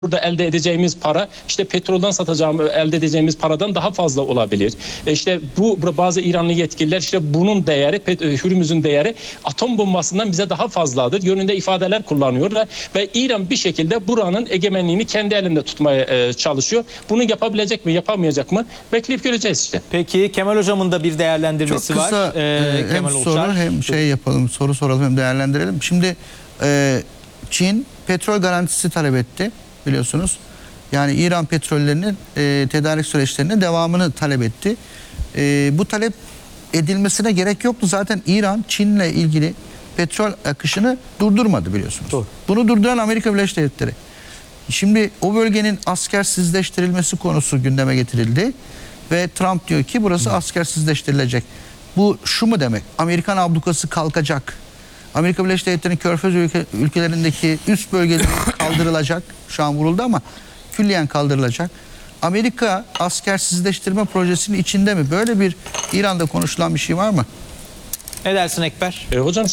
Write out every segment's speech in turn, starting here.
burada elde edeceğimiz para işte petrolden elde edeceğimiz paradan daha fazla olabilir. İşte bu bazı İranlı yetkililer işte bunun değeri, Hürmüz'ün değeri atom bombasından bize daha fazladır yönünde ifadeler kullanıyorlar ve İran bir şekilde buranın egemenliğini kendi elinde tutmaya çalışıyor. Bunu yapabilecek mi, yapamayacak mı? Bekleyip göreceğiz işte. Peki Kemal Hocam'ın da bir değerlendirmesi var. Çok kısa hem soru hem şey yapalım, soru soralım hem değerlendirelim. Şimdi Çin petrol garantisi talep etti biliyorsunuz. Yani İran petrollerinin tedarik süreçlerinin devamını talep etti. Bu talep edilmesine gerek yoktu. Zaten İran Çin'le ilgili petrol akışını durdurmadı biliyorsunuz. Doğru. Bunu durduran Amerika Birleşik Devletleri. Şimdi o bölgenin askersizleştirilmesi konusu gündeme getirildi. Ve Trump diyor ki burası askersizleştirilecek. Bu şu mu demek? Amerikan ablukası kalkacak. Amerika Birleşik Devletleri'nin Körfez ülkelerindeki üst bölgeleri kaldırılacak. Şu an vuruldu ama külliyen kaldırılacak. Amerika askersizleştirme projesinin içinde mi? Böyle bir İran'da konuşulan bir şey var mı? Ne dersin Ekber? Hocam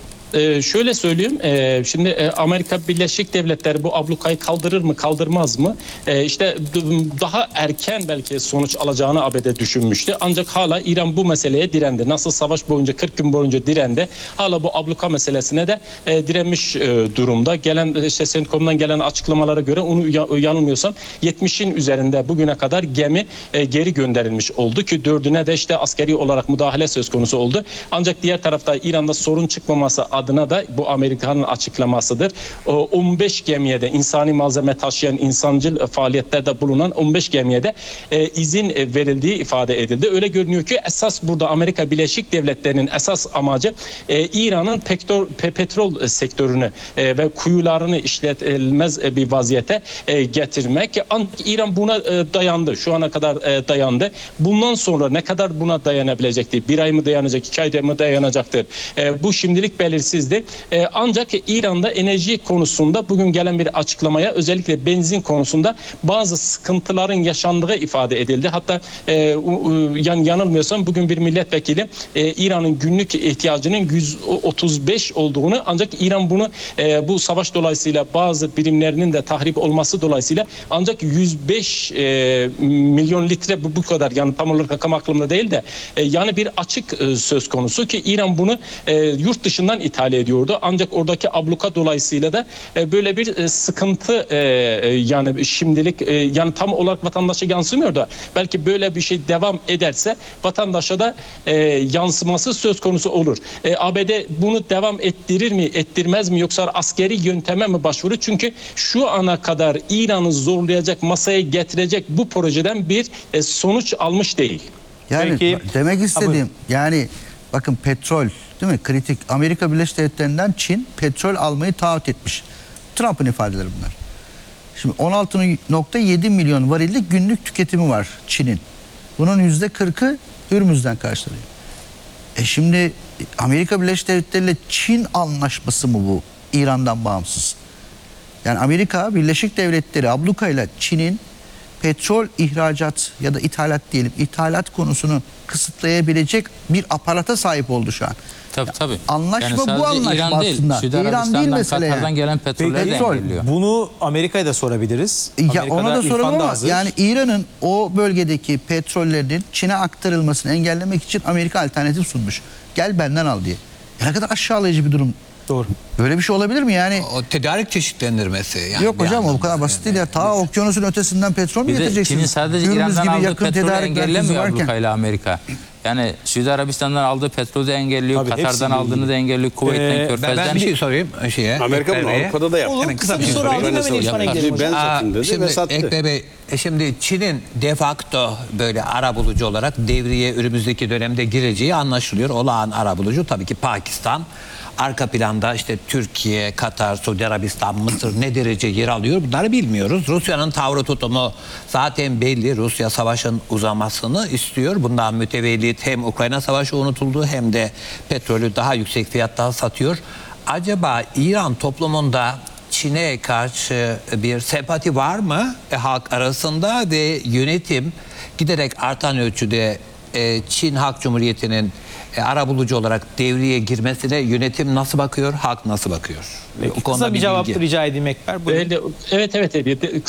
şöyle söyleyeyim. Şimdi Amerika Birleşik Devletleri bu ablukayı kaldırır mı, kaldırmaz mı? İşte daha erken belki sonuç alacağını ABD düşünmüştü. Ancak hala İran bu meseleye direndi. Nasıl savaş boyunca 40 gün boyunca direndi. Hala bu abluka meselesine de direnmiş durumda. Gelen işte CENTCOM'dan gelen açıklamalara göre onu yanılmıyorsam 70'in üzerinde bugüne kadar gemi geri gönderilmiş oldu ki 4'üne de işte askeri olarak müdahale söz konusu oldu. Ancak diğer tarafta İran'da sorun çıkmaması adına da bu Amerika'nın açıklamasıdır. 15 gemiye de insani malzeme taşıyan insancıl faaliyetlerde bulunan 15 gemiye de izin verildiği ifade edildi. Öyle görünüyor ki esas burada Amerika Birleşik Devletleri'nin esas amacı İran'ın petrol sektörünü ve kuyularını işletilmez bir vaziyete getirmek. Ancak İran buna dayandı. Şu ana kadar dayandı. Bundan sonra ne kadar buna dayanabilecektir? Bir ay mı dayanacak, 2 ay mı dayanacaktır? Bu şimdilik belirsizdi. Ancak İran'da enerji konusunda bugün gelen bir açıklamaya özellikle benzin konusunda bazı sıkıntıların yaşandığı ifade edildi. Hatta yanılmıyorsam bugün bir milletvekili İran'ın günlük ihtiyacının 135 olduğunu ancak İran bunu bu savaş dolayısıyla bazı birimlerinin de tahrip olması dolayısıyla ancak 105 milyon litre bu kadar yani tam olarak rakam aklımda değil de yani bir açık söz konusu ki İran bunu yurt dışından ithal ediyordu. Ancak oradaki abluka dolayısıyla da böyle bir sıkıntı yani şimdilik yani tam olarak vatandaşa yansımıyor da belki böyle bir şey devam ederse vatandaşa da yansıması söz konusu olur. ABD bunu devam ettirir mi, ettirmez mi yoksa askeri yönteme mi başvurur? Çünkü şu ana kadar İran'ı zorlayacak, masaya getirecek bu projeden bir sonuç almış değil. Yani peki, demek istediğim yani bakın petrol değil mi? Kritik. Amerika Birleşik Devletleri'nden Çin petrol almayı taahhüt etmiş. Trump'ın ifadeleri bunlar. Şimdi 16.7 milyon varillik günlük tüketimi var Çin'in. Bunun %40'ı Hürmüz'den karşılanıyor. Şimdi Amerika Birleşik Devletleri ile Çin anlaşması mı bu? İran'dan bağımsız. Yani Amerika Birleşik Devletleri abluka ile Çin'in petrol ihracat ya da ithalat diyelim, ithalat konusunu kısıtlayabilecek bir aparata sahip oldu şu an. Tabii. Anlaşma yani bu anlaşma İran aslında. Değil, İran değil mesele Katar'dan yani. gelen petroller de engelliyor. Bunu Amerika'ya da sorabiliriz. Ya ona da soralım ama yani İran'ın o bölgedeki petrollerinin Çin'e aktarılmasını engellemek için Amerika alternatif sunmuş. Gel benden al diye. Ne kadar aşağılayıcı bir durum. Doğru. Böyle bir şey olabilir mi yani? O tedarik çeşitlendirmesi. Yani yok hocam o kadar basit değil ya. Ta okyanusun ötesinden petrol mü getireceksiniz? Çin'in sadece İran'dan aldığı petrolü engellemiyor ablukayla Amerika. Yani Suudi Arabistan'dan aldığı petrolü de engelliyor, tabii, Katar'dan aldığını da engelliyor, Kuveyt'ten, Körfez'den. Ben bir şey sorayım Amerika bunu Avrupa'da da yaptı. Olur, kısa bir soru alayım hemen İrfan'a gidelim. Ben satayım dedi şimdi, ve sattı. Ekber Bey, şimdi Çin'in de facto böyle arabulucu olarak devreye önümüzdeki dönemde gireceği anlaşılıyor. Olağan arabulucu tabii ki Pakistan. Arka planda işte Türkiye, Katar, Suudi Arabistan, Mısır ne derece yer alıyor bunları bilmiyoruz. Rusya'nın tavrı tutumu zaten belli. Rusya savaşın uzamasını istiyor. Bundan mütevellit hem Ukrayna savaşı unutuldu hem de petrolü daha yüksek fiyattan satıyor. Acaba İran toplumunda Çin'e karşı bir sempati var mı halk arasında ve yönetim giderek artan ölçüde Çin Halk Cumhuriyeti'nin arabulucu olarak devreye girmesine yönetim nasıl bakıyor, halk nasıl bakıyor? O konuda Kısa bir cevap bilgi. rica edeyim Ekber. Buyurun. Evet.